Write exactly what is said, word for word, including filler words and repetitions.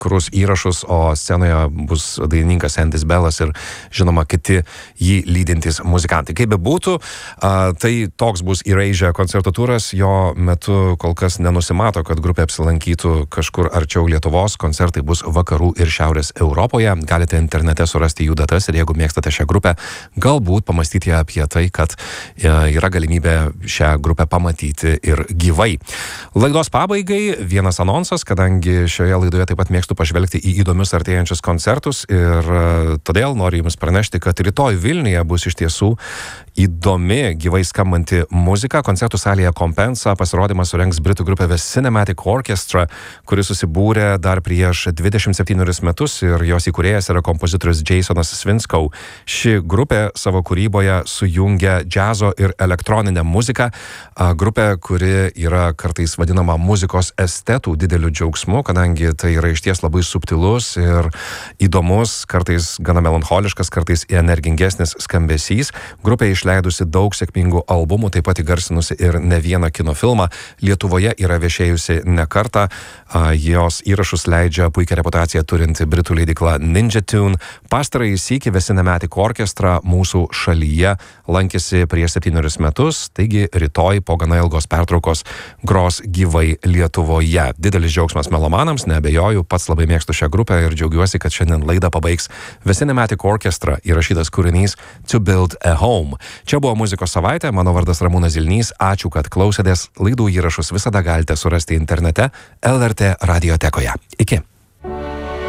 tikrus įrašus, o scenoje bus dainininkas Andys Bellas ir, žinoma, kiti jį lydintys muzikantai. Kaip bebūtų, tai toks bus Erasure koncerto turas, jo metu kol kas nenusimato, kad grupė apsilankytų kažkur arčiau Lietuvos, koncertai bus vakarų ir šiaurės Europoje, galite internete surasti jų datas ir jeigu mėgstate šią grupę, galbūt pamastyti apie tai, kad yra galimybė šią grupę pamatyti ir gyvai. Laidos pabaigai vienas anonsas, kadangi šioje laidoje taip pat mėgstu pažvelgti į įdomius artėjančius koncertus ir todėl noriu jums pranešti, kad rytoj Vilniuje bus iš tiesų įdomi gyvai skambanti muzika. Koncertų salėje Kompensa pasirodymą surengs britų grupė The Cinematic Orchestra, kuri susibūrė dar prieš dvidešimt septynerius metus ir jos įkūrėjas yra kompozitorius Jasonas Svinskau. Ši grupė savo kūryboje sujungia džiazo ir elektroninę muziką. Grupė, kuri yra kartais vadinama muzikos estetų dideliu džiaugsmu, kadangi tai yra išties labai subtilus ir įdomus, kartais gana melancholiškas, kartais energingesnis skambesys. Grupė išleidusi daug sėkmingų albumų, taip pat įgarsinusi ir ne vieną kino filmą. Lietuvoje yra viešėjusi ne kartą. Jos įrašus leidžia puikią reputaciją turinti britų leidykla Ninja Tune. Pastarąjį sykį The Cinematic Orchestra mūsų šalyje lankėsi prieš septynerius metus, taigi rytoj po gana ilgos pertraukos gros gyvai Lietuvoje. Didelis džiaugsmas melomanams, neabejoju, pats labai mėgstu šią grupę ir džiaugiuosi, kad šiandien laidą pabaigs The Cinematic Orchestra įrašytas kūrinys To Build a Home. Čia buvo Muzikos savaitė, mano vardas Ramūnas Zilnys, ačiū, kad klausėtės, laidų įrašus visada galite surasti internete L R T radiotekoje. Iki.